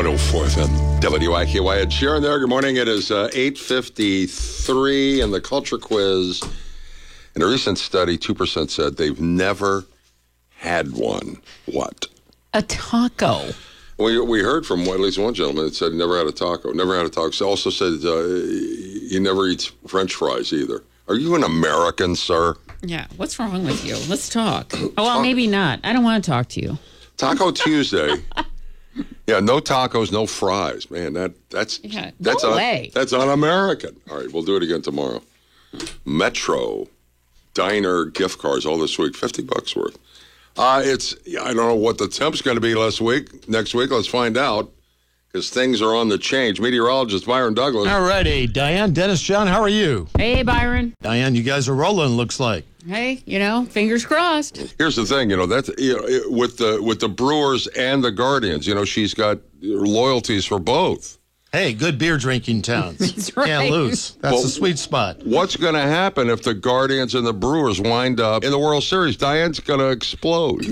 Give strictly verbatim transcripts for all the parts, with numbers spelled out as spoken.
one oh four F M, W I K Y. Ed Sheeran there. Good morning. It is uh, eight fifty-three, and the Culture Quiz. In a recent study, two percent said they've never had one. What? A taco. We we heard from at least one gentleman that said he never had a taco. Never had a taco. He also said uh, he never eats French fries either. Are you an American, sir? Yeah. What's wrong with you? Let's talk. Oh, well, maybe not. I don't want to talk to you. Taco Tuesday. Yeah, no tacos, no fries. Man, that that's yeah, that's no un, way. That's un-American. All right, we'll do it again tomorrow. Metro Diner gift cards all this week, fifty bucks worth. Uh, it's I don't know what the temp's going to be last week. Next week, let's find out because things are on the change. Meteorologist Byron Douglas. All righty, Diane, Dennis, John, how are you? Hey, Byron. Diane, you guys are rolling. Looks like. Hey, you know, fingers crossed. Here's the thing, you know, that's you know, it, with the with the Brewers and the Guardians, you know, she's got loyalties for both. Hey, good beer drinking towns. That's right. Can't lose. That's Well, the sweet spot. What's going to happen if the Guardians and the Brewers wind up in the World Series? Diane's going to explode.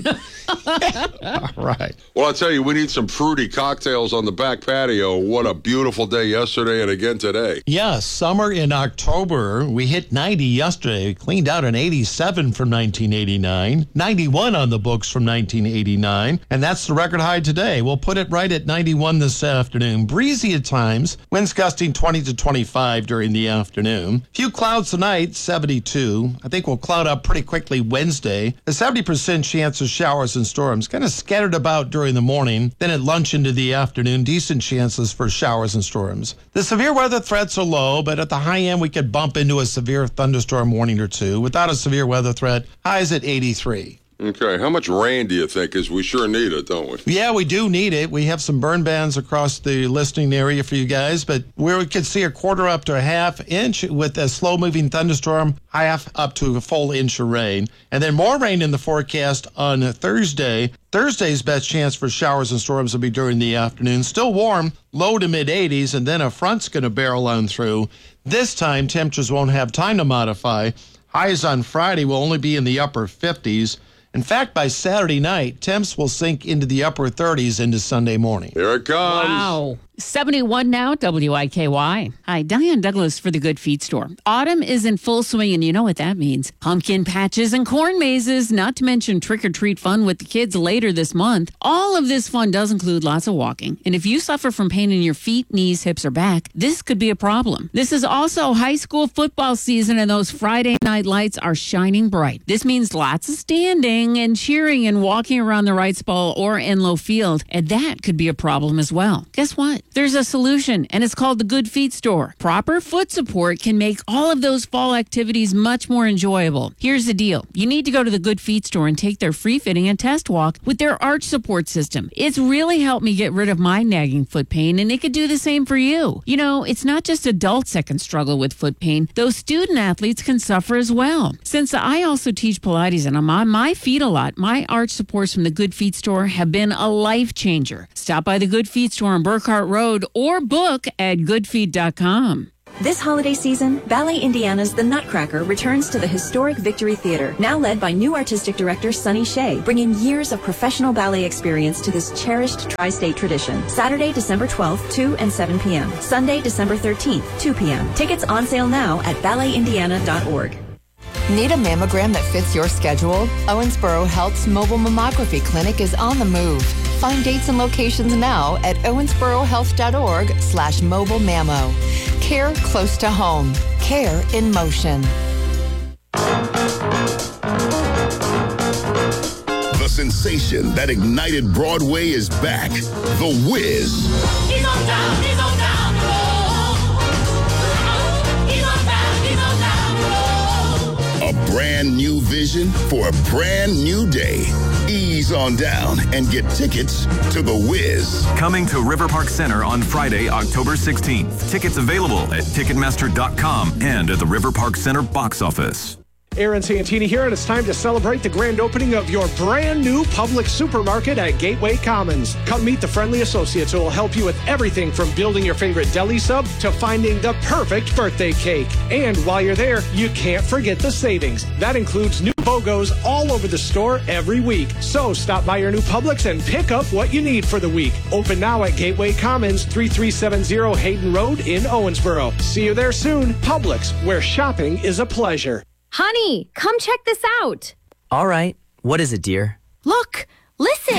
All right. Well, I'll tell you, we need some fruity cocktails on the back patio. What a beautiful day yesterday and again today. Yeah, summer in October. We hit ninety yesterday. Cleaned out an eighty-seven from nineteen eighty-nine. ninety-one on the books from nineteen eighty-nine. And that's the record high today. We'll put it right at ninety-one this afternoon. Breezy at times. Winds gusting twenty to twenty-five during the afternoon. Few clouds tonight, seventy-two. I think we'll cloud up pretty quickly Wednesday. A seventy percent chance of showers and storms. Kind of scattered about during the morning. Then at lunch into the afternoon, decent chances for showers and storms. The severe weather threats are low, but at the high end, we could bump into a severe thunderstorm warning or two. Without a severe weather threat, highs at eighty-three. Okay, how much rain do you think? Because we sure need it, don't we? Yeah, we do need it. We have some burn bans across the listening area for you guys, but we could see a quarter up to a half inch with a slow-moving thunderstorm, half up to a full inch of rain. And then more rain in the forecast on Thursday. Thursday's best chance for showers and storms will be during the afternoon. Still warm, low to mid-eighties, and then a front's going to barrel on through. This time, temperatures won't have time to modify. Highs on Friday will only be in the upper fifties. In fact, by Saturday night, temps will sink into the upper thirties into Sunday morning. Here it comes. Wow. seventy-one now, W I K Y. Hi, Diane Douglas for the Good Feet Store. Autumn is in full swing, and you know what that means. Pumpkin patches and corn mazes, not to mention trick-or-treat fun with the kids later this month. All of this fun does include lots of walking. And if you suffer from pain in your feet, knees, hips, or back, this could be a problem. This is also high school football season, and those Friday night lights are shining bright. This means lots of standing and cheering and walking around the Wrights Bowl or Enlow Field, and that could be a problem as well. Guess what? There's a solution, and it's called the Good Feet Store. Proper foot support can make all of those fall activities much more enjoyable. Here's the deal. You need to go to the Good Feet Store and take their free fitting and test walk with their arch support system. It's really helped me get rid of my nagging foot pain, and it could do the same for you. You know, it's not just adults that can struggle with foot pain. Those student athletes can suffer as well. Since I also teach Pilates and I'm on my feet a lot, my arch supports from the Good Feet Store have been a life changer. Stop by the Good Feet Store on Burkhart Road or book at good feet dot com. This holiday season, Ballet Indiana's The Nutcracker returns to the historic Victory Theater, now led by new artistic director Sonny Shea, bringing years of professional ballet experience to this cherished tri-state tradition. Saturday, December twelfth, two and seven p.m. Sunday, December thirteenth, two p.m. Tickets on sale now at ballet indiana dot org. Need a mammogram that fits your schedule? Owensboro Health's mobile mammography clinic is on the move. Find dates and locations now at owensboro health dot org slash mobile mammo. Care close to home. Care in motion. The sensation that ignited Broadway is back. The Wiz. He's on down, he's on down the road. He's on down, he's on down the road. A brand new vision for a brand new day. Ease on down and get tickets to The Wiz. Coming to River Park Center on Friday, October sixteenth. Tickets available at ticketmaster dot com and at the River Park Center box office. Aaron Santini here, and it's time to celebrate the grand opening of your brand new Publix supermarket at Gateway Commons. Come meet the friendly associates who will help you with everything from building your favorite deli sub to finding the perfect birthday cake. And while you're there, you can't forget the savings. That includes new BOGOs all over the store every week. So stop by your new Publix and pick up what you need for the week. Open now at Gateway Commons, thirty-three seventy Hayden Road in Owensboro. See you there soon. Publix, where shopping is a pleasure. Honey, come check this out. All right. What is it, dear? Look, listen.